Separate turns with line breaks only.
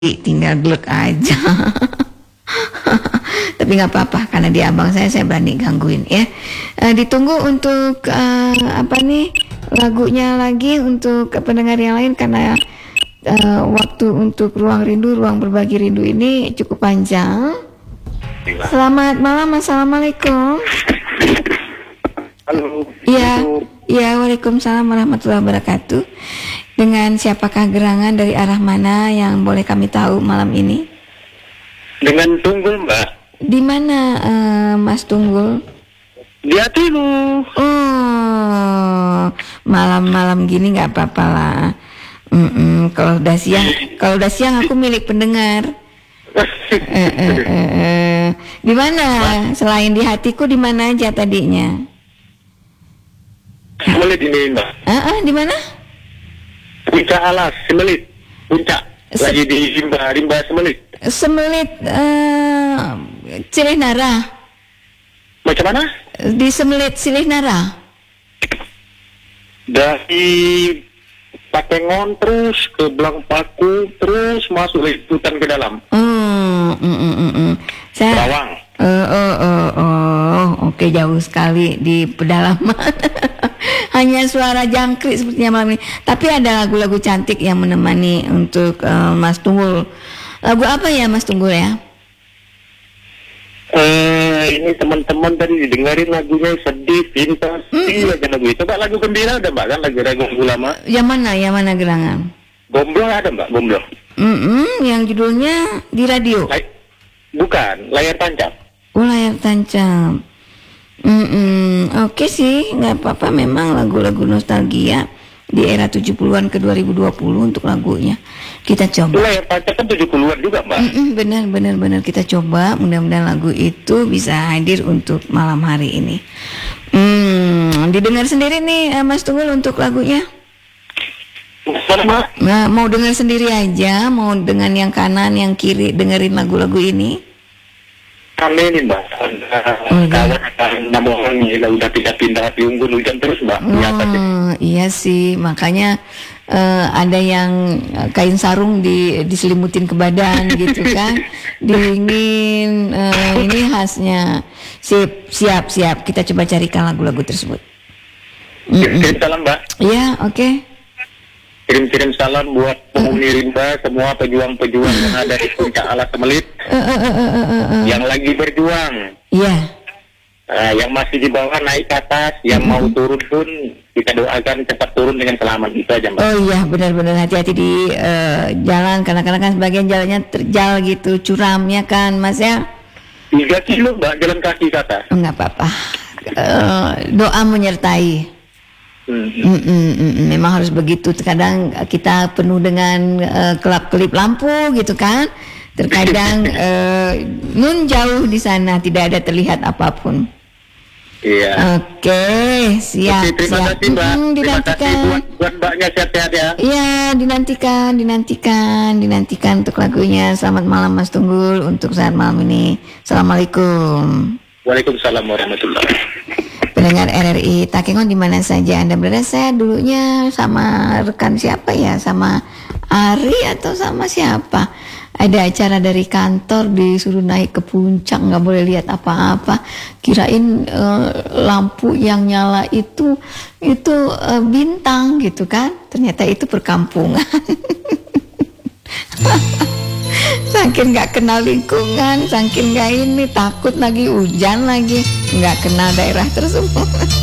tinggal glek aja. Tapi nggak apa-apa karena dia abang saya berani gangguin ya. Ditunggu untuk lagunya lagi untuk pendengar yang lain karena waktu untuk ruang rindu, ruang berbagi rindu ini cukup panjang. Selamat malam, assalamualaikum.
Halo.
Iya, waalaikumsalam warahmatullahi wabarakatuh. Dengan siapakah gerangan, dari arah mana yang boleh kami tahu malam ini?
Dengan Tunggul, Mbak.
Di mana Mas Tunggul?
Di hatimu.
Oh, malam-malam gini nggak apa-apa lah. Kalau udah siang aku milik pendengar. Di mana? Selain di hatiku, di mana aja tadinya?
Semelit ini, Mbak.
Di mana?
Puncak Alas, Semelit. Puncak. Lagi di rimba Semelit.
Semelit Cilih Nara.
Macam mana?
Di Semelit Cilih Nara.
Dari Patengon terus ke Belang Paku terus masuk hutan ke dalam. Rawang.
Oke, jauh sekali di pedalaman. Hanya suara jangkrik sepertinya malam ini. Tapi ada lagu-lagu cantik yang menemani untuk Mas Tunggul. Lagu apa ya Mas Tunggul ya?
Ini teman-teman tadi didengarin lagunya sedih, pintar, aja lagu itu. Mbak, lagu gembira ada Mbak kan, lagu-lagu lama.
Yang mana gerangan?
Gomblo ada Mbak, Gomblo.
Yang judulnya di radio.
Bukan, layar tancap.
Oh, layar tancap. Oke sih, nggak apa-apa, memang lagu-lagu nostalgia di era 70-an ke 2020 untuk lagunya. Kita coba.
Layar tancap kan 70-an juga, Mbak.
Benar kita coba, mudah-mudahan lagu itu bisa hadir untuk malam hari ini. Didengar sendiri nih Mas Tunggul untuk lagunya. Nah, mau dengar sendiri aja, mau dengan yang kanan, yang kiri, dengerin lagu-lagu ini.
Kami ini Mbak, kawan akan 6 orang ini udah pindah-pindah di Unggul hujan terus Mbak.
Iya sih, makanya ada yang kain sarung diselimutin ke badan gitu kan, dingin. Ini khasnya. Siap, kita coba carikan lagu-lagu tersebut.
Kirim salam Mbak.
Iya, oke.
Kirim salam buat penghuni rimba, semua pejuang-pejuang yang ada di Puncak Alas Semelit, yang lagi berjuang.
Iya.
Yang masih di bawah naik ke atas, yang mau turun pun kita doakan cepat turun dengan selamat, itu aja Mbak.
Oh iya, benar-benar hati-hati di jalan, karena kan sebagian jalannya terjal gitu, curam ya kan Mas ya.
3 kilo Mbak jalan kaki ke atas.
Enggak apa-apa. Doa menyertai. Memang harus begitu. Kadang kita penuh dengan kelap-kelip lampu gitu kan. Terkadang nun jauh di sana tidak ada terlihat apapun.
Iya.
Oke, siap.
Oke, terima kasih Mbak.
Dinantikan.
Terima kasih buat Mbaknya, sehat-sehat ya.
Iya, dinantikan untuk lagunya. Selamat malam Mas Tunggul untuk saat malam ini. Assalamualaikum.
Waalaikumsalam warahmatullahi.
Pendengar RRI Takengon di mana saja Anda berada, saya dulunya sama rekan siapa ya, sama Ari atau sama siapa, ada acara dari kantor disuruh naik ke puncak, nggak boleh lihat apa-apa, kirain lampu yang nyala itu bintang gitu kan, ternyata itu perkampungan. Saking nggak kenal lingkungan, saking nggak ini, takut lagi hujan lagi, nggak kenal daerah tersebut.